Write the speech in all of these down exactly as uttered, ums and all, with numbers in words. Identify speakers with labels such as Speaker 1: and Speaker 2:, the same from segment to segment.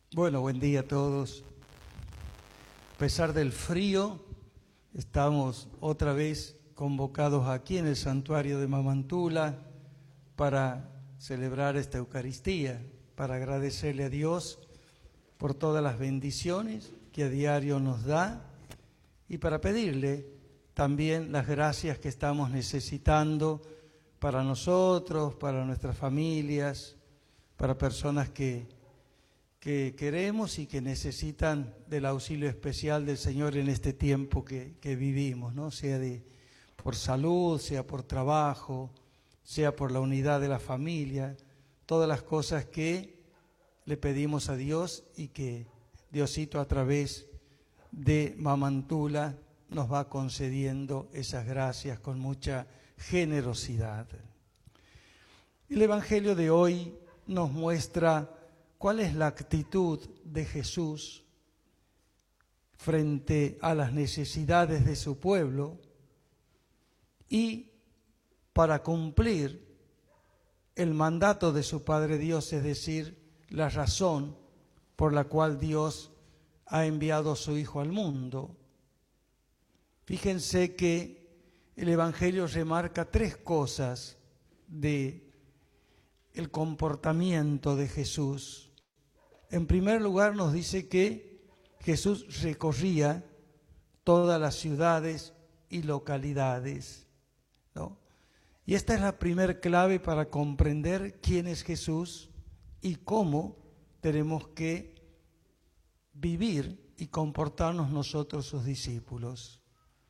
Speaker 1: Bueno, buen día a todos. A pesar del frío, estamos otra vez convocados aquí en el santuario de Mamantula para celebrar esta Eucaristía, para agradecerle a Dios por todas las bendiciones que a diario nos da y para pedirle también las gracias que estamos necesitando para nosotros, para nuestras familias, para personas que que queremos y que necesitan del auxilio especial del Señor en este tiempo que, que vivimos, ¿no? Sea de, por salud, sea por trabajo, sea por la unidad de la familia, todas las cosas que le pedimos a Dios y que Diosito a través de Mamantula nos va concediendo esas gracias con mucha generosidad. El Evangelio de hoy nos muestra ¿cuál es la actitud de Jesús frente a las necesidades de su pueblo? Y para cumplir el mandato de su Padre Dios, es decir, la razón por la cual Dios ha enviado a su Hijo al mundo. Fíjense que el Evangelio remarca tres cosas de el comportamiento de Jesús. En primer lugar nos dice que Jesús recorría todas las ciudades y localidades, ¿no? Y esta es la primer clave para comprender quién es Jesús y cómo tenemos que vivir y comportarnos nosotros sus discípulos.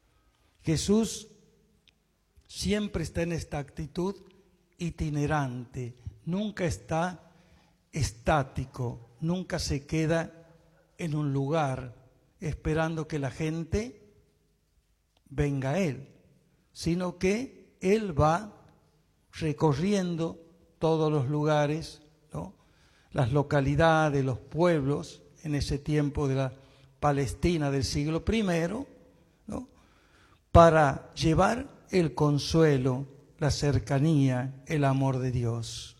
Speaker 1: Jesús siempre está en esta actitud itinerante, nunca está estático, nunca se queda en un lugar esperando que la gente venga a Él, sino que Él va recorriendo todos los lugares, ¿no? Las localidades, los pueblos, en ese tiempo de la Palestina del siglo primero, ¿no? Para llevar el consuelo, la cercanía, el amor de Dios.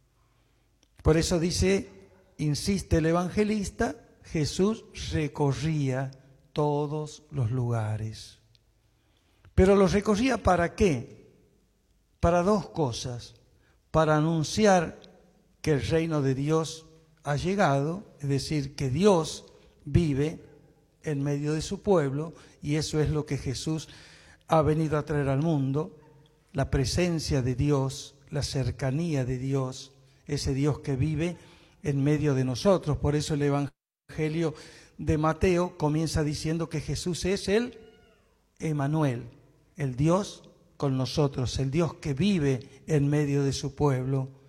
Speaker 1: Por eso dice, insiste el evangelista, Jesús recorría todos los lugares. Pero los recorría ¿para qué? Para dos cosas. Para anunciar que el reino de Dios ha llegado, es decir, que Dios vive en medio de su pueblo, y eso es lo que Jesús ha venido a traer al mundo, la presencia de Dios, la cercanía de Dios, ese Dios que vive en medio de nosotros. Por eso el Evangelio de Mateo comienza diciendo que Jesús es el Emmanuel, el Dios con nosotros, el Dios que vive en medio de su pueblo.